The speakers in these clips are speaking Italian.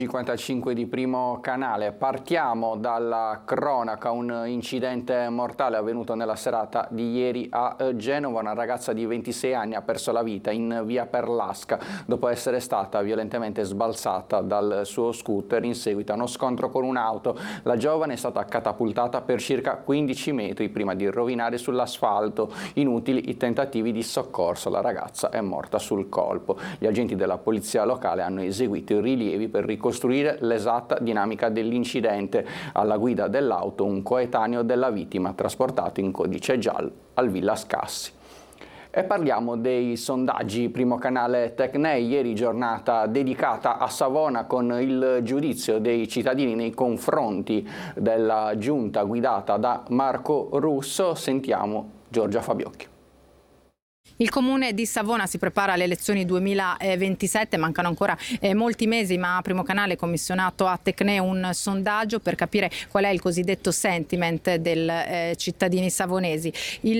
55 di Primo Canale. Partiamo dalla cronaca, un incidente mortale avvenuto nella serata di ieri a Genova. Una ragazza di 26 anni ha perso la vita in via Perlasca dopo essere stata violentemente sbalzata dal suo scooter in seguito a uno scontro con un'auto. La giovane è stata catapultata per circa 15 metri prima di rovinare sull'asfalto. Inutili i tentativi di soccorso, la ragazza è morta sul colpo. Gli agenti della polizia locale hanno eseguito i rilievi per ricostruire l'esatta dinamica dell'incidente. Alla guida dell'auto un coetaneo della vittima trasportato in codice giallo al Villa Scassi. E parliamo dei sondaggi. Primo Canale Tecne, ieri giornata dedicata a Savona con il giudizio dei cittadini nei confronti della giunta guidata da Marco Russo. Sentiamo Giorgia Fabiocchi. Il comune di Savona si prepara alle elezioni 2027, mancano ancora molti mesi, ma Primo Canale ha commissionato a Tecne un sondaggio per capire qual è il cosiddetto sentiment dei cittadini savonesi.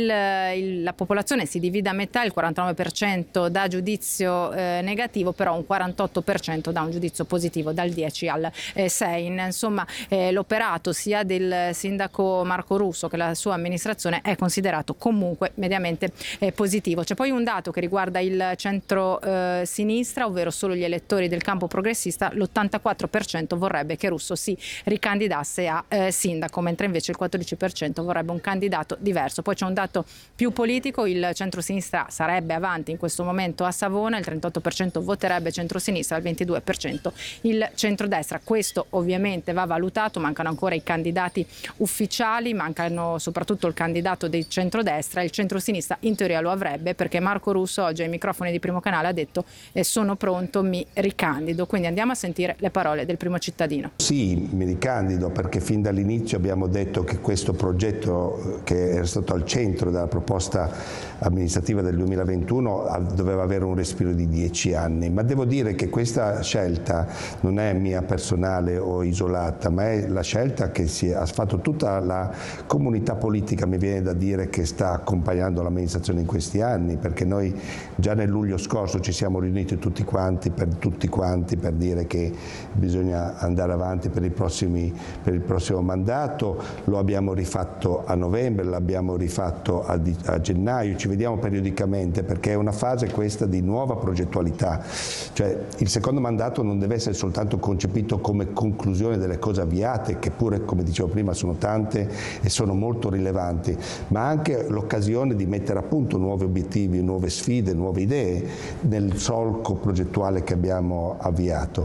La popolazione si divide a metà, il 49% dà giudizio negativo, però un 48% dà un giudizio positivo, dal 10 al 6. Insomma, l'operato sia del sindaco Marco Russo che la sua amministrazione è considerato comunque mediamente positivo. C'è poi un dato che riguarda il centro-sinistra, ovvero solo gli elettori del campo progressista. L'84% vorrebbe che Russo si ricandidasse a sindaco, mentre invece il 14% vorrebbe un candidato diverso. Poi c'è un dato più politico: il centro-sinistra sarebbe avanti in questo momento a Savona, il 38% voterebbe centro-sinistra, il 22% il centrodestra. Questo ovviamente va valutato, mancano ancora i candidati ufficiali, mancano soprattutto il candidato del centrodestra. Il centro-sinistra in teoria lo avrebbe, perché Marco Russo oggi ai microfoni di Primo Canale ha detto sono pronto, mi ricandido. Quindi andiamo a sentire le parole del primo cittadino. Sì, mi ricandido perché fin dall'inizio abbiamo detto che questo progetto, che era stato al centro della proposta amministrativa del 2021, doveva avere un respiro di 10 anni, ma devo dire che questa scelta non è mia personale o isolata, ma è la scelta che ha fatto tutta la comunità politica, mi viene da dire, che sta accompagnando l'amministrazione in questi anni, perché noi già nel luglio scorso ci siamo riuniti tutti quanti per dire che bisogna andare avanti per il prossimo mandato. Lo abbiamo rifatto a novembre, l'abbiamo rifatto a gennaio, ci vediamo periodicamente perché è una fase questa di nuova progettualità, cioè il secondo mandato non deve essere soltanto concepito come conclusione delle cose avviate, che pure, come dicevo prima, sono tante e sono molto rilevanti, ma anche l'occasione di mettere a punto nuovi obiettivi, nuove sfide, nuove idee nel solco progettuale che abbiamo avviato.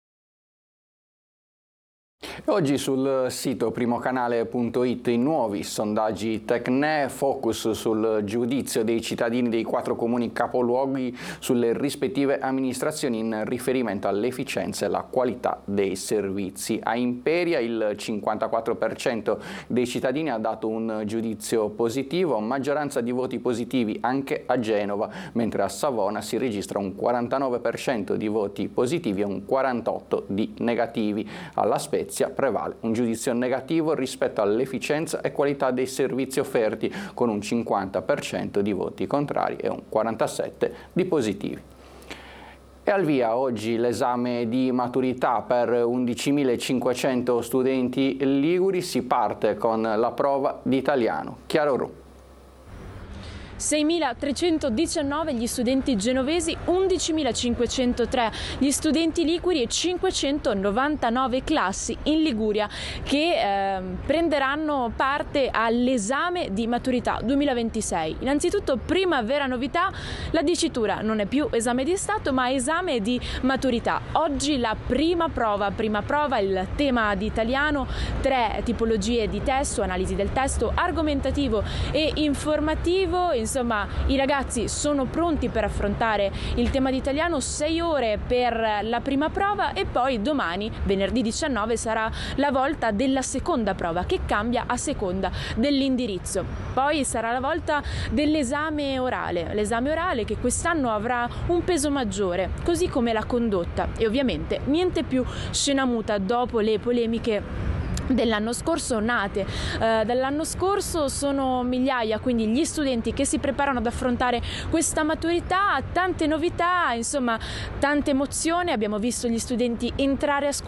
Oggi sul sito primocanale.it i nuovi sondaggi Tecne, focus sul giudizio dei cittadini dei 4 comuni capoluoghi sulle rispettive amministrazioni in riferimento all'efficienza e alla qualità dei servizi. A Imperia il 54% dei cittadini ha dato un giudizio positivo, maggioranza di voti positivi anche a Genova, mentre a Savona si registra un 49% di voti positivi e un 48% di negativi. Alla Spezia prevale un giudizio negativo rispetto all'efficienza e qualità dei servizi offerti, con un 50% di voti contrari e un 47% di positivi. E al via oggi l'esame di maturità per 11.500 studenti liguri. Si parte con la prova di italiano. Chiaro Ru. 6.319 gli studenti genovesi, 11.503 gli studenti liguri e 599 classi in Liguria che prenderanno parte all'esame di maturità 2026. Innanzitutto, prima vera novità, la dicitura non è più esame di Stato ma esame di maturità. Oggi la prima prova, il tema di italiano, 3 tipologie di testo: analisi del testo, argomentativo e informativo. Insomma, i ragazzi sono pronti per affrontare il tema di italiano, 6 ore per la prima prova e poi domani, venerdì 19, sarà la volta della seconda prova, che cambia a seconda dell'indirizzo. Poi sarà la volta dell'esame orale, che quest'anno avrà un peso maggiore, così come la condotta, e ovviamente niente più scena muta dopo le polemiche dell'anno scorso nate. Dall'anno scorso sono migliaia quindi gli studenti che si preparano ad affrontare questa maturità, tante novità, insomma tante emozioni. Abbiamo visto gli studenti entrare a scuola